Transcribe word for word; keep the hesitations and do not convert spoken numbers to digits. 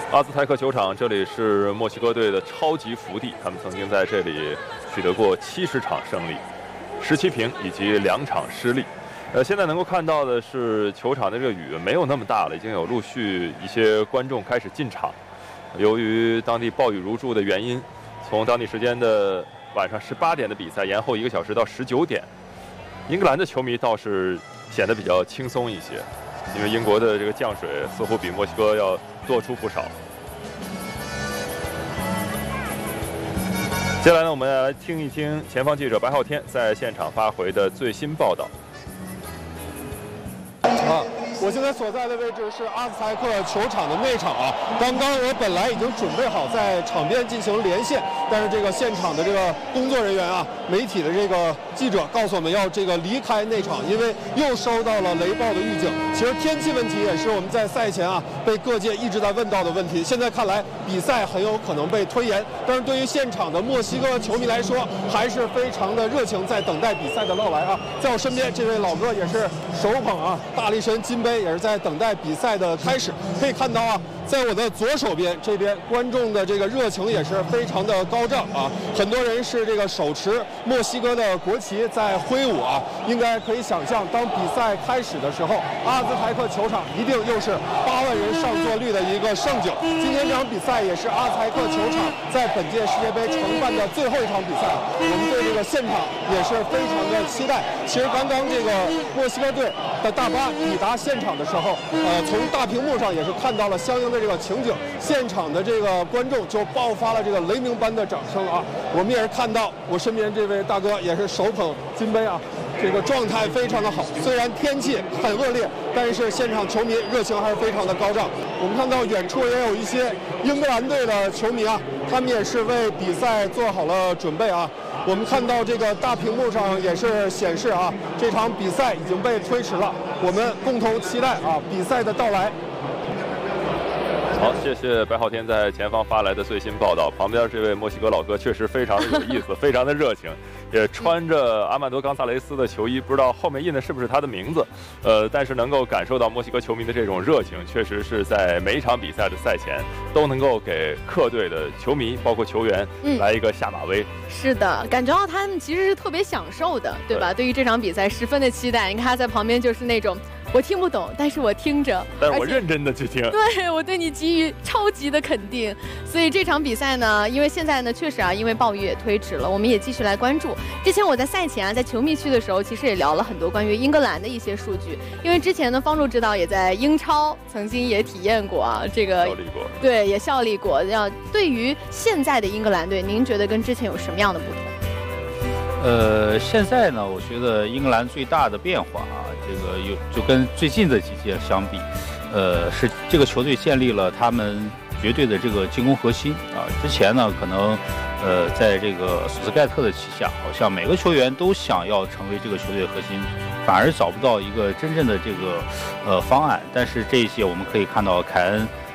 阿兹台克球场，这里是墨西哥队的超级福地，他们曾经在这里取得过七十场胜利，十七平以及两场失利。呃，现在能够看到的是球场的这个雨没有那么大了，已经有陆续一些观众开始进场。由于当地暴雨如注的原因，从当地时间的晚上十八点的比赛延后一个小时到十九点。英格兰的球迷倒是显得比较轻松一些，因为英国的这个降水似乎比墨西哥要多出不少。接下来呢，我们来听一听前方记者白昊天在现场发回的最新报道。 啊，我现在所在的位置是阿兹台克球场的内场啊。刚刚我本来已经准备好在场边进行连线，但是这个现场的这个工作人员啊，媒体的这个记者告诉我们要这个离开内场，因为又收到了雷暴的预警。其实天气问题也是我们在赛前啊被各界一直在问到的问题。现在看来比赛很有可能被推延，但是对于现场的墨西哥球迷来说，还是非常的热情，在等待比赛的到来啊。在我身边这位老哥也是手捧啊大力神金杯，也是在等待比赛的开始。可以看到啊，在我的左手边这边，观众的这个热情也是非常的高涨啊，很多人是这个手持墨西哥的国旗在挥舞啊。应该可以想象，当比赛开始的时候，阿兹台克球场一定又是八万人上座率的一个盛景。今天这场比赛也是阿兹台克球场在本届世界杯承办的最后一场比赛，我们对这个现场也是非常的期待。其实刚刚这个墨西哥队的大巴抵达现场的时候，呃，从大屏幕上也是看到了相应的这个情景，现场的这个观众就爆发了这个雷鸣般的掌声啊！我们也是看到我身边这位大哥也是手捧金杯啊，这个状态非常的好。虽然天气很恶劣，但是现场球迷热情还是非常的高涨。我们看到远处也有一些英格兰队的球迷啊，他们也是为比赛做好了准备啊。我们看到这个大屏幕上也是显示啊，这场比赛已经被推迟了，我们共同期待啊比赛的到来。 好，谢谢白昊天在前方发来的最新报道。旁边这位墨西哥老哥确实非常的有意思，非常的热情，也穿着阿曼多·冈萨雷斯的球衣，不知道后面印的是不是他的名字。呃，但是能够感受到墨西哥球迷的这种热情，确实是在每一场比赛的赛前都能够给客队的球迷，包括球员来一个下马威。 嗯、是的，感觉到他们其实是特别享受的，对吧？对, 对于这场比赛十分的期待。你看他在旁边就是那种。我听不懂，但是我听着， 但是我认真的去听。 对，我对你给予超级的肯定。所以这场比赛呢，因为现在呢，确实啊，因为暴雨也推迟了，我们也继续来关注。之前我在赛前啊，在球迷区的时候，其实也聊了很多关于英格兰的一些数据。因为之前呢，方柱指导也在英超曾经也体验过啊，这个效力过， 对，也效力过。要对于现在的英格兰队，您觉得跟之前有什么样的不同？ 呃，现在呢，我觉得英格兰最大的变化啊，这个有就跟最近的几届相比，呃，是这个球队建立了他们绝对的这个进攻核心啊。之前呢，可能呃，在这个索斯盖特的旗下，好像每个球员都想要成为这个球队的核心，反而找不到一个真正的这个呃方案。但是这一届我们可以看到，凯恩